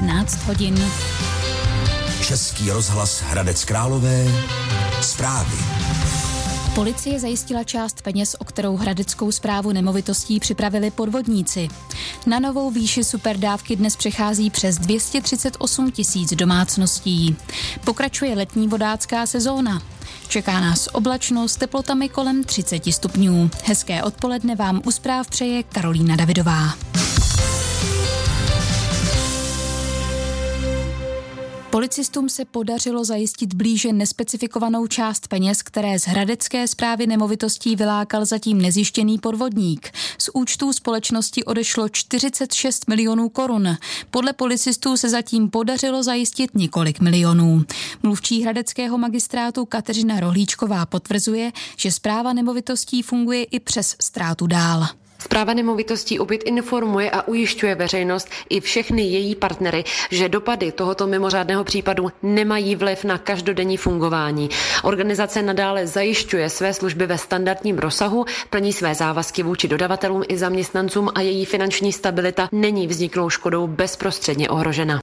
15 hodin. Český rozhlas Hradec Králové. Zprávy. Policie zajistila část peněz, o kterou hradeckou správu nemovitostí připravili podvodníci. Na novou výši superdávky dnes přechází přes 238 000 domácností. Pokračuje letní vodácká sezóna. Čeká nás oblačno s teplotami kolem 30 stupňů. Hezké odpoledne vám u zpráv přeje Karolína Davidová. Policistům se podařilo zajistit blíže nespecifikovanou část peněz, které z hradecké správy nemovitostí vylákal zatím nezjištěný podvodník. Z účtů společnosti odešlo 46 milionů korun. Podle policistů se zatím podařilo zajistit několik milionů. Mluvčí hradeckého magistrátu Kateřina Rohlíčková potvrzuje, že správa nemovitostí funguje i přes ztrátu dál. Správa nemovitostí opět informuje a ujišťuje veřejnost i všechny její partnery, že dopady tohoto mimořádného případu nemají vliv na každodenní fungování. Organizace nadále zajišťuje své služby ve standardním rozsahu, plní své závazky vůči dodavatelům i zaměstnancům a její finanční stabilita není vzniklou škodou bezprostředně ohrožena.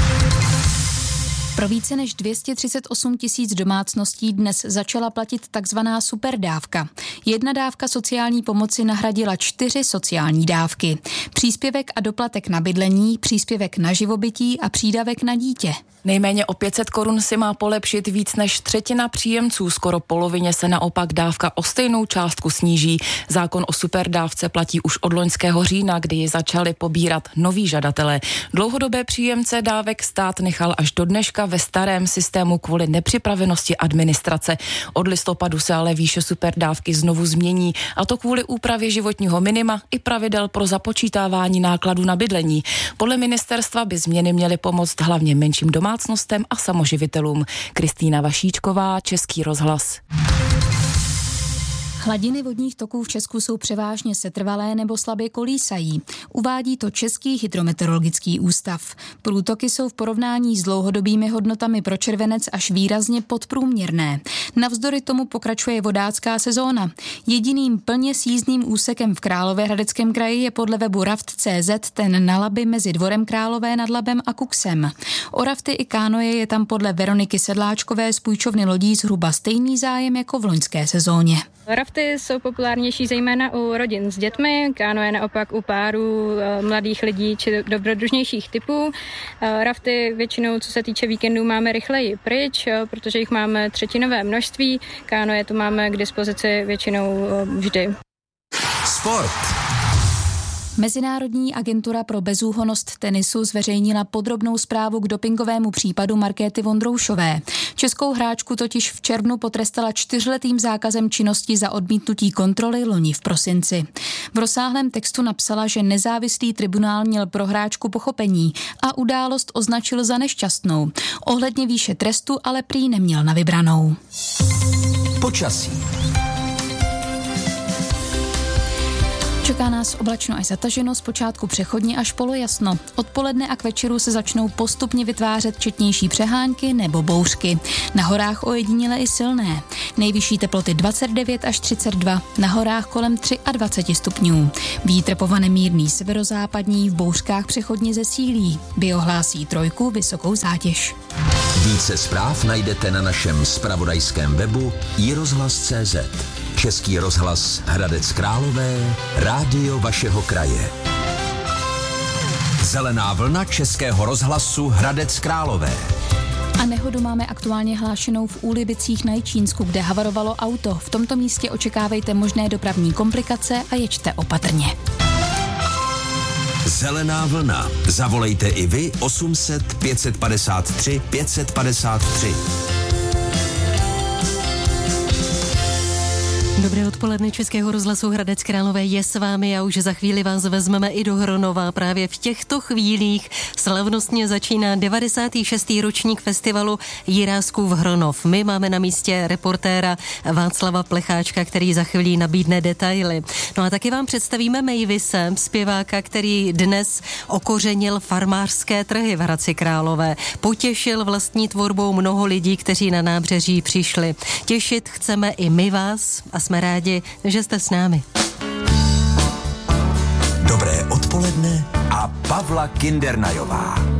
Pro více než 238 000 domácností dnes začala platit takzvaná superdávka. Jedna dávka sociální pomoci nahradila 4 sociální dávky. Příspěvek a doplatek na bydlení, příspěvek na živobytí a přídavek na dítě. Nejméně o 500 korun si má polepšit víc než třetina příjemců. Skoro polovině se naopak dávka o stejnou částku sníží. Zákon o superdávce platí už od loňského října, kdy ji začali pobírat noví žadatelé. Dlouhodobé příjemce dávek stát nechal až do dneška ve starém systému kvůli nepřipravenosti administrace. Od listopadu se ale výše superdávky znovu změní, a to kvůli úpravě životního minima i pravidel pro započítávání nákladů na bydlení. Podle ministerstva by změny měly pomoct hlavně menším domácnostem a samoživitelům. Kristýna Vašíčková, Český rozhlas. Hladiny vodních toků v Česku jsou převážně setrvalé nebo slabě kolísají. Uvádí to Český hydrometeorologický ústav. Průtoky jsou v porovnání s dlouhodobými hodnotami pro červenec až výrazně podprůměrné. Navzdory tomu pokračuje vodácká sezóna. Jediným plně sjízdným úsekem v Královéhradeckém kraji je podle webu raft.cz ten na Labi mezi Dvorem Králové nad Labem a Kuksem. O rafty i kánoje je tam podle Veroniky Sedláčkové z půjčovny lodí zhruba stejný zájem jako v loňské sezóně. Rafty jsou populárnější zejména u rodin s dětmi, kánoe naopak u párů, mladých lidí či dobrodružnějších typů. Rafty většinou, co se týče víkendů, máme rychleji pryč, protože jich máme třetinové množství. Kánoe tu máme k dispozici většinou vždy. Sport. Mezinárodní agentura pro bezúhonnost tenisu zveřejnila podrobnou zprávu k dopingovému případu Markéty Vondroušové. Českou hráčku totiž v červnu potrestala 4letým zákazem činnosti za odmítnutí kontroly loni v prosinci. V rozsáhlém textu napsala, že nezávislý tribunál měl pro hráčku pochopení a událost označil za nešťastnou. Ohledně výše trestu ale prý neměl na vybranou. Počasí. Čeká nás oblačno až zataženo, zpočátku přechodně až polojasno. Odpoledne a k večeru se začnou postupně vytvářet četnější přehánky nebo bouřky. Na horách ojediněle i silné. Nejvyšší teploty 29 až 32, na horách kolem 23 stupňů. Vítr povane mírný severozápadní, v bouřkách přechodně zesílí. Biohlásí 3 vysokou zátěž. Více zpráv najdete na našem zpravodajském webu iRozhlas.cz. Český rozhlas Hradec Králové, rádio vašeho kraje. Zelená vlna Českého rozhlasu Hradec Králové. A nehodu máme aktuálně hlášenou v Úlibicích na Jičínsku, kde havarovalo auto. V tomto místě očekávejte možné dopravní komplikace a jeďte opatrně. Zelená vlna. Zavolejte i vy 800 553 553. Dobré odpoledne Českého rozhlasu Hradec Králové je s vámi a už za chvíli vás vezmeme i do Hronova. Právě v těchto chvílích slavnostně začíná 96. ročník festivalu Jiráskův Hronov. My máme na místě reportéra Václava Plecháčka, který za chvíli nabídne detaily. No a taky vám představíme Mejvise, zpěváka, který dnes okořenil farmářské trhy v Hradci Králové. Potěšil vlastní tvorbou mnoho lidí, kteří na nábřeží přišli. Těšit chceme i my vás a jsme rádi, že jste s námi. Dobré odpoledne a Pavla Kindernajová.